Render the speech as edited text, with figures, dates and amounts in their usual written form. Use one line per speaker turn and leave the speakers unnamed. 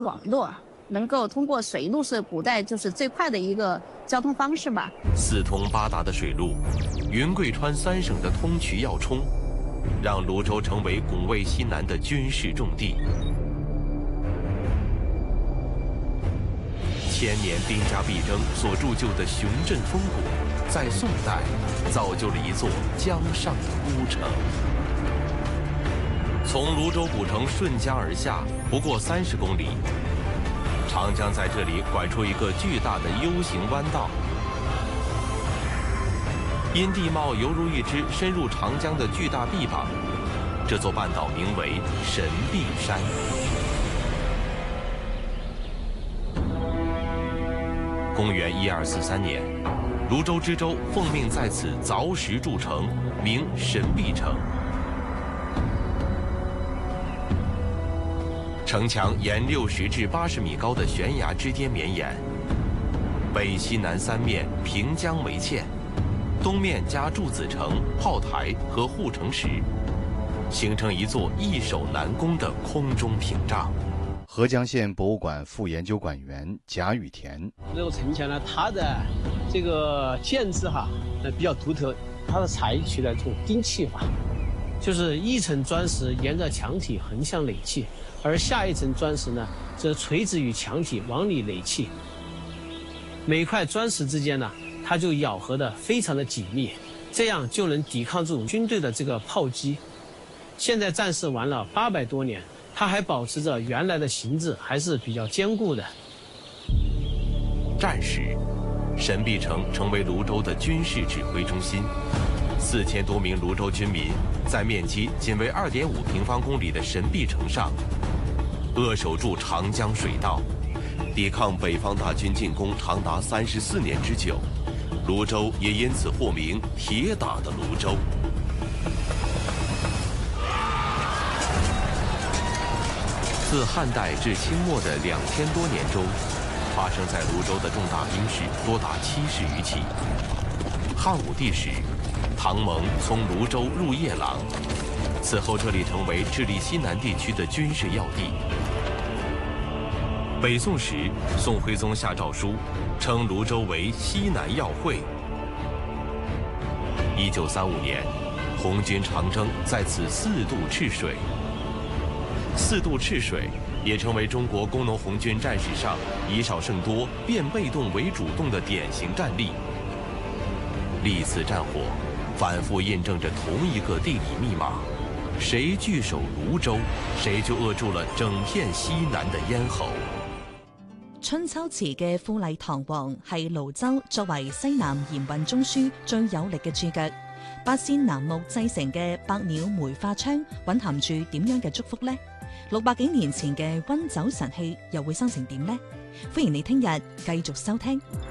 网络，能够通过水路是古代就是最快的一个交通方式吧。
四通八达的水路，云贵川3省的通衢要冲，让泸州成为拱卫西南的军事重地。千年兵家必争所铸就的雄镇风骨，在宋代造就了一座江上的孤城。从泸州古城顺江而下，不过30公里，长江在这里拐出一个巨大的 U 型弯道。因地貌犹如一只深入长江的巨大臂膀，这座半岛名为神臂山。公元1243年，泸州知州奉命在此凿石筑城，名神臂城。城墙沿60至80米高的悬崖之巅绵延，北西南3面平江为堑，东面加筑子城、炮台和护城石，形成一座易守难攻的空中屏障。
合江县博物馆副研究馆员贾雨田，
这个城墙呢，它的这个建制比较独特，它是采取了这种钉砌法，就是一层砖石沿着墙体横向垒砌，而下一层砖石呢，则垂直于墙体往里垒砌。每块砖石之间呢，它就咬合得非常的紧密，这样就能抵抗住军队的这个炮击。现在战事完了800多年，它还保持着原来的形制，还是比较坚固的。
战时，神臂城成为泸州的军事指挥中心，4000多名泸州军民在面积仅为2.5平方公里的神臂城上，扼守住长江水道，抵抗北方大军进攻长达34年之久。泸州也因此获名“铁打的泸州”。自汉代至清末的2000多年中，发生在泸州的重大兵事多达70余起。汉武帝时，唐蒙从泸州入夜郎，此后这里成为治理西南地区的军事要地。北宋时，宋徽宗下诏书，称泸州为西南要会。1935年，红军长征在此4度赤水。4度赤水也成为中国工农红军战史上以少胜多、变被动为主动的典型战例。历次战火反复印证着同一个地理密码：谁据守泸州，誰就扼住了整片西南的咽喉。
春秋時嘅富麗堂皇係泸州作為西南鹽運中樞最有力嘅駐腳。八仙楠木製成嘅百鳥梅花窗蘊含住點樣嘅祝福呢？600幾年前嘅溫酒神器又會生成點呢？歡迎你聽日繼續收聽。